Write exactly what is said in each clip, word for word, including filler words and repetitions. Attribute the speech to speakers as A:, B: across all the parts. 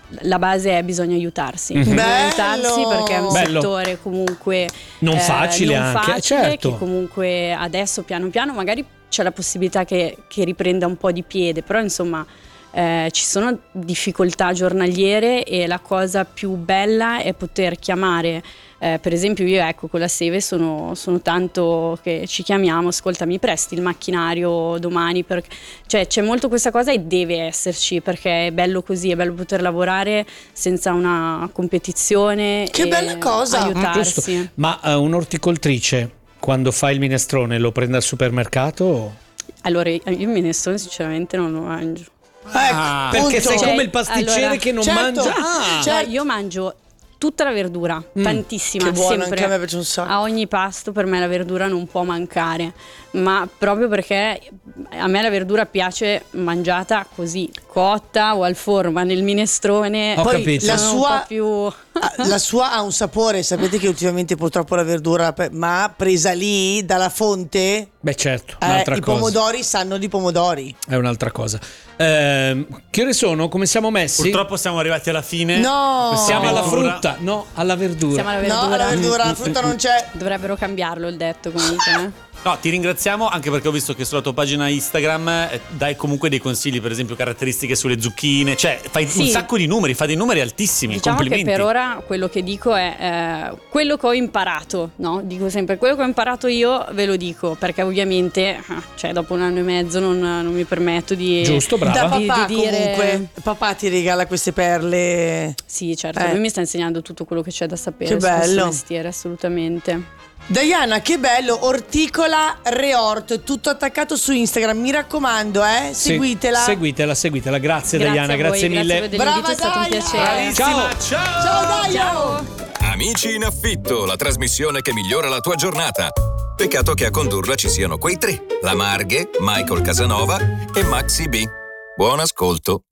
A: la base è bisogna aiutarsi,
B: Mm-hmm.
A: bisogna aiutarsi perché è un
B: Bello.
A: settore comunque
B: Non facile
A: non
B: anche,
A: facile,
B: certo.
A: che comunque adesso piano piano magari c'è la possibilità che, che riprenda un po' di piede, però insomma eh, ci sono difficoltà giornaliere e la cosa più bella è poter chiamare. Eh, per esempio io ecco con la Seve sono, sono tanto che ci chiamiamo, ascolta mi presti il macchinario domani, per... cioè c'è molto questa cosa e deve esserci perché è bello così, è bello poter lavorare senza una competizione.
C: Che
A: e
C: bella cosa.
A: aiutarsi.
B: Giusto. Ma uh, un'orticoltrice quando fa il minestrone lo prende al supermercato? O...
A: Allora io il minestrone sinceramente non lo mangio.
C: Ecco,
B: Perché sei
C: punto.
B: come il pasticcere
A: Allora,
B: che non
C: certo.
B: mangia. Ah,
A: Cioè, io mangio tutta la verdura, tantissima,
C: Che buona,
A: sempre.
C: anche a me piace un sacco.
A: A ogni pasto per me la verdura non può mancare, ma proprio perché a me la verdura piace mangiata così, cotta o al forno, ma nel minestrone
B: Ho
C: Poi
B: capito.
C: la
A: sono
C: sua-
A: un po' più...
C: Ah, la sua ha un sapore, sapete che ultimamente purtroppo la verdura, pe- ma presa lì dalla fonte,
B: Beh certo,
C: eh,
B: un'altra
C: i
B: cosa.
C: pomodori sanno di pomodori.
B: È un'altra cosa. Ehm, che ore sono? Come siamo messi?
D: Purtroppo siamo arrivati alla fine.
C: No!
D: Questa
B: Siamo alla
D: avventura.
B: frutta, no, alla verdura.
A: Siamo alla verdura.
C: No, la verdura, la frutta non c'è.
A: Dovrebbero cambiarlo il detto comunque. eh.
D: No, ti ringraziamo anche perché ho visto che sulla tua pagina Instagram eh, dai comunque dei consigli, per esempio caratteristiche sulle zucchine, cioè fai
A: Sì.
D: un sacco di numeri, fai dei numeri altissimi,
A: Diciamo
D: complimenti.
A: che per ora quello che dico è eh, quello che ho imparato, no? Dico sempre quello che ho imparato io ve lo dico, perché ovviamente ah, cioè dopo un anno e mezzo non, non mi permetto di
B: Giusto, brava.
C: Da
A: di-
C: papà
A: di dire-
C: comunque, papà ti regala queste perle.
A: Sì, certo,
C: Eh.
A: lui mi sta insegnando tutto quello che c'è da sapere
C: Che
A: su questo
C: bello.
A: mestiere, assolutamente.
C: Diana, che bello, Orticola Reort, tutto attaccato su Instagram, mi raccomando, eh,
B: Sì,
C: seguitela.
B: seguitela, seguitela. Grazie,
A: Grazie
B: Diana,
A: a voi,
B: grazie mille.
A: grazie dell'invito,
C: Brava
A: è stato un
C: Daia!
A: piacere.
D: Bravissima,
B: Ciao.
D: ciao!
C: Ciao Daia!
A: Ciao.
E: Amici in affitto, la trasmissione che migliora la tua giornata. Peccato che a condurla ci siano quei tre: la Marghe, Michael Casanova e Maxi B. Buon ascolto.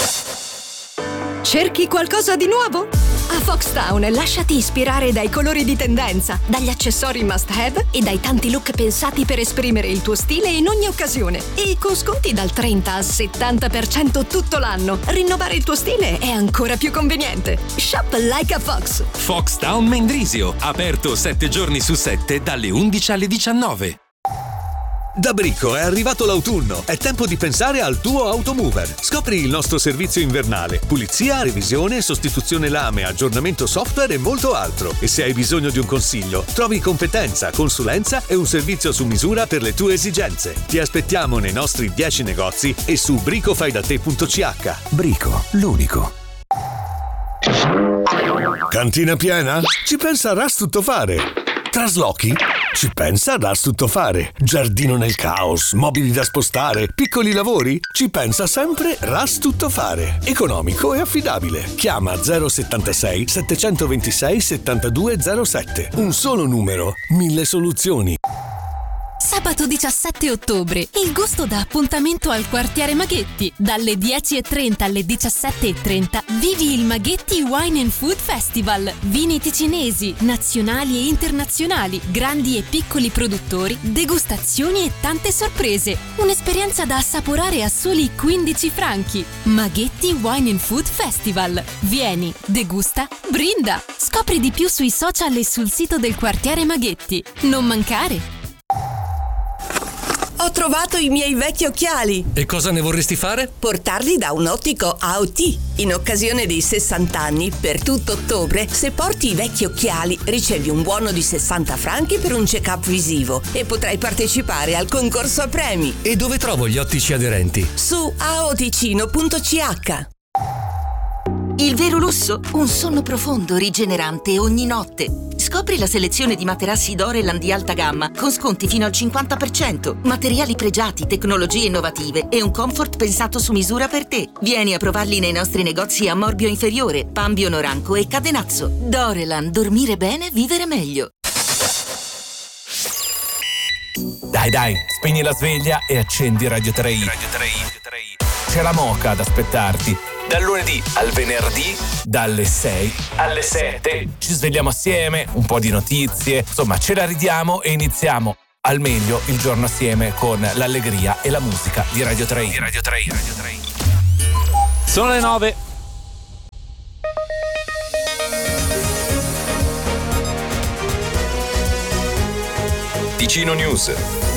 F: Cerchi qualcosa di nuovo? A Foxtown lasciati ispirare dai colori di tendenza, dagli accessori must have e dai tanti look pensati per esprimere il tuo stile in ogni occasione. E con sconti dal trenta al settanta per cento tutto l'anno, rinnovare il tuo stile è ancora più conveniente. Shop like a Fox.
G: Foxtown Mendrisio, aperto sette giorni su sette dalle undici alle diciannove.
H: Da Brico è arrivato l'autunno, è tempo di pensare al tuo automover. Scopri il nostro servizio invernale, pulizia, revisione, sostituzione lame, aggiornamento software e molto altro. E se hai bisogno di un consiglio, trovi competenza, consulenza e un servizio su misura per le tue esigenze. Ti aspettiamo nei nostri dieci negozi e su bricofaidate punto c h. Brico, l'unico. Cantina piena? Ci pensa Rastuttofare. Traslochi? Ci pensa Rastuttofare. Giardino nel caos, mobili da spostare, piccoli lavori? Ci pensa sempre Rastuttofare. Economico e affidabile. Chiama zero settantasei settecentoventisei settantadue zero sette. Un solo numero, mille soluzioni.
I: Sabato diciassette ottobre, il gusto dà appuntamento al quartiere Maghetti. Dalle dieci e trenta alle diciassette e trenta vivi il Maghetti Wine and Food Festival. Vini ticinesi, nazionali e internazionali, grandi e piccoli produttori, degustazioni e tante sorprese. Un'esperienza da assaporare a soli quindici franchi. Maghetti Wine and Food Festival. Vieni, degusta, brinda. Scopri di più sui social e sul sito del quartiere Maghetti. Non mancare!
F: Ho trovato i miei vecchi occhiali.
G: E cosa ne vorresti fare?
F: Portarli da un ottico A O T. In occasione dei sessanta anni, per tutto ottobre, se porti i vecchi occhiali, ricevi un buono di sessanta franchi per un check-up visivo e potrai partecipare al concorso a premi.
G: E dove trovo gli ottici aderenti?
F: Su aoticino punto c h.
J: Il vero lusso? Un sonno profondo, rigenerante ogni notte. Scopri la selezione di materassi Doreland di alta gamma con sconti fino al cinquanta per cento, materiali pregiati, tecnologie innovative e un comfort pensato su misura per te. Vieni a provarli nei nostri negozi a Morbio Inferiore, Pambio Noranco e Cadenazzo. Doreland, dormire bene, vivere meglio.
K: Dai dai, spegni la sveglia e accendi Radio tre i. Radio tre i. C'è la Moca ad aspettarti. Dal lunedì al venerdì, dalle sei alle sette. Ci svegliamo assieme, un po' di notizie, insomma ce la ridiamo e iniziamo al meglio il giorno assieme con l'allegria e la musica di Radio tre i. Radio tre i. Radio tre i.
D: Sono le nove.
E: Ticino News.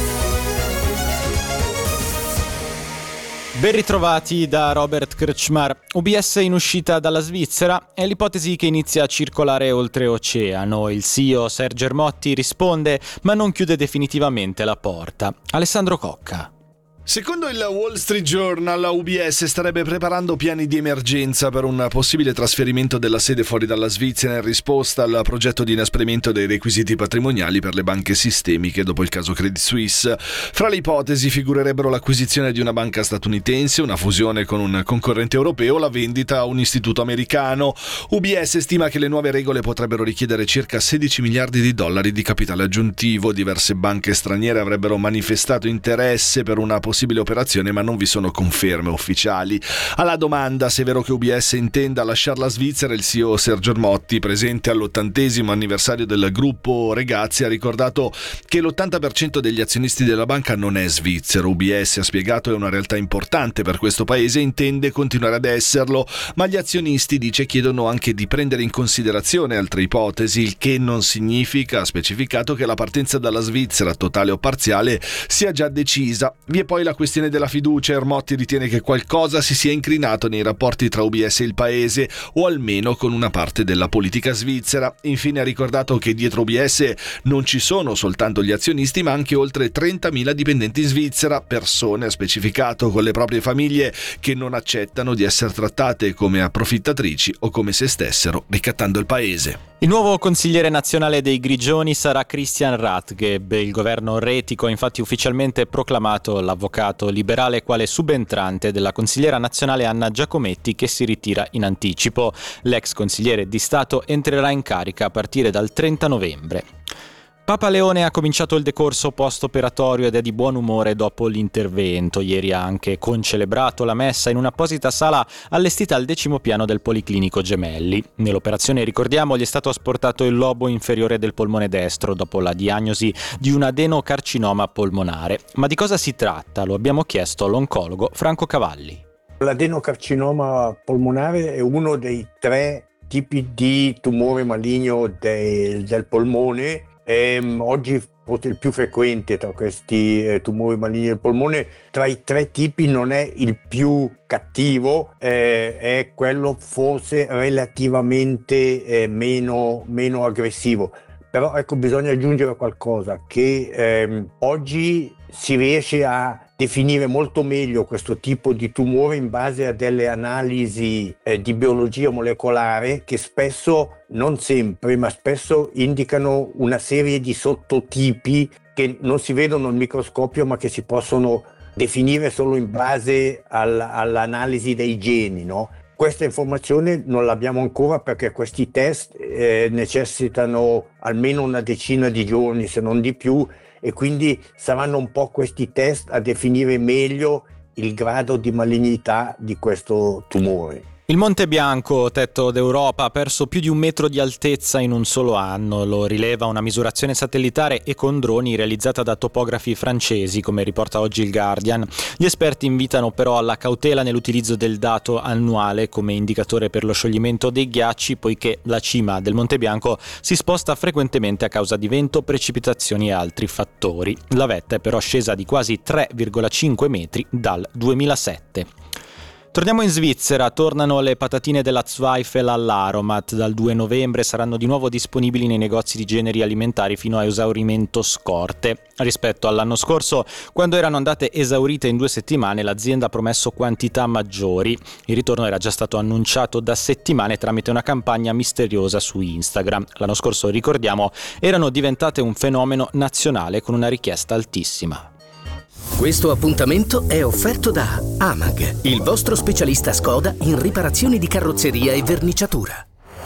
L: Ben ritrovati da Robert Krčmar. U B S in uscita dalla Svizzera è l'ipotesi che inizia a circolare oltreoceano. Il C E O Sergio Ermotti risponde, ma non chiude definitivamente la porta. Alessandro Cocca.
M: Secondo il Wall Street Journal, U B S starebbe preparando piani di emergenza per un possibile trasferimento della sede fuori dalla Svizzera in risposta al progetto di inasprimento dei requisiti patrimoniali per le banche sistemiche dopo il caso Credit Suisse. Fra le ipotesi figurerebbero l'acquisizione di una banca statunitense, una fusione con un concorrente europeo o la vendita a un istituto americano. U B S stima che le nuove regole potrebbero richiedere circa sedici miliardi di dollari di capitale aggiuntivo. Diverse banche straniere avrebbero manifestato interesse per una possibilità possibile operazione, ma non vi sono conferme ufficiali. Alla domanda se è vero che U B S intenda lasciare la Svizzera, il C E O Sergio Ermotti, presente all'ottantesimo anniversario del gruppo Regazzi, ha ricordato che l'ottanta per cento degli azionisti della banca non è svizzero. U B S, ha spiegato, è una realtà importante per questo paese e intende continuare ad esserlo, ma gli azionisti, dice, chiedono anche di prendere in considerazione altre ipotesi, il che non significa, ha specificato, che la partenza dalla Svizzera, totale o parziale, sia già decisa. Vi è poi la questione della fiducia. Ermotti ritiene che qualcosa si sia incrinato nei rapporti tra U B S e il paese, o almeno con una parte della politica svizzera. Infine ha ricordato che dietro U B S non ci sono soltanto gli azionisti, ma anche oltre trentamila dipendenti in Svizzera, persone, ha specificato, con le proprie famiglie che non accettano di essere trattate come approfittatrici o come se stessero ricattando il paese.
L: Il nuovo consigliere nazionale dei Grigioni sarà Christian Rathgeb. Il governo retico ha infatti ufficialmente proclamato l'avvocato liberale quale subentrante della consigliera nazionale Anna Giacometti, che si ritira in anticipo. L'ex consigliere di Stato entrerà in carica a partire dal trenta novembre. Papa Leone ha cominciato il decorso post-operatorio ed è di buon umore dopo l'intervento. Ieri ha anche concelebrato la messa in un'apposita sala allestita al decimo piano del Policlinico Gemelli. Nell'operazione, ricordiamo, gli è stato asportato il lobo inferiore del polmone destro dopo la diagnosi di un adenocarcinoma polmonare. Ma di cosa si tratta? Lo abbiamo chiesto all'oncologo Franco Cavalli.
N: L'adenocarcinoma polmonare è uno dei tre tipi di tumore maligno del, del polmone. Ehm, oggi il più frequente tra questi eh, tumori maligni del polmone, tra i tre tipi non è il più cattivo, eh, è quello forse relativamente eh, meno, meno aggressivo. Però ecco, bisogna aggiungere qualcosa, che ehm, oggi si riesce a definire molto meglio questo tipo di tumore in base a delle analisi eh, di biologia molecolare che spesso, non sempre, ma spesso indicano una serie di sottotipi che non si vedono al microscopio ma che si possono definire solo in base al, all'analisi dei geni, no? Questa informazione non l'abbiamo ancora perché questi test eh, necessitano almeno una decina di giorni, se non di più, e quindi saranno un po' questi test a definire meglio il grado di malignità di questo tumore.
L: Il Monte Bianco, tetto d'Europa, ha perso più di un metro di altezza in un solo anno. Lo rileva una misurazione satellitare e con droni realizzata da topografi francesi, come riporta oggi il Guardian. Gli esperti invitano però alla cautela nell'utilizzo del dato annuale come indicatore per lo scioglimento dei ghiacci, poiché la cima del Monte Bianco si sposta frequentemente a causa di vento, precipitazioni e altri fattori. La vetta è però scesa di quasi tre virgola cinque metri dal duemilasette. Torniamo in Svizzera, tornano le patatine della Zweifel all'Aromat. Dal due novembre saranno di nuovo disponibili nei negozi di generi alimentari fino a esaurimento scorte. Rispetto all'anno scorso, quando erano andate esaurite in due settimane, l'azienda ha promesso quantità maggiori. Il ritorno era già stato annunciato da settimane tramite una campagna misteriosa su Instagram. L'anno scorso, ricordiamo, erano diventate un fenomeno nazionale con una richiesta altissima.
O: Questo appuntamento è offerto da Amag, il vostro specialista Skoda in riparazioni di carrozzeria e verniciatura.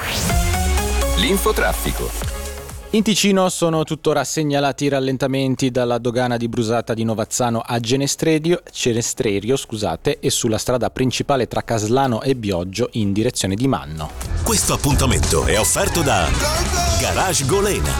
E: L'infotraffico.
L: In Ticino sono tuttora segnalati rallentamenti dalla dogana di Brusata di Novazzano a Genestrerio, Genestrerio, scusate, e sulla strada principale tra Caslano e Bioggio in direzione di Manno.
P: Questo appuntamento è offerto da Garage Golena,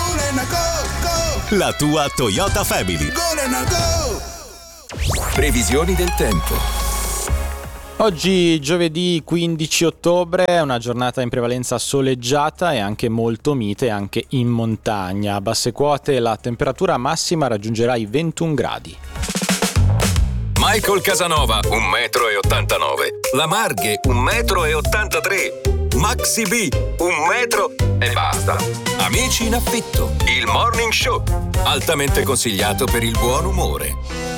P: la tua Toyota Family.
E: Previsioni del tempo.
L: Oggi giovedì quindici ottobre è una giornata in prevalenza soleggiata e anche molto mite anche in montagna. A basse quote la temperatura massima raggiungerà i ventuno gradi.
E: Michael Casanova, un metro e ottantanove. La Marghe, un metro e ottantatré. Maxi B, un metro e basta. Amici in affitto, il morning show, altamente consigliato per il buon umore.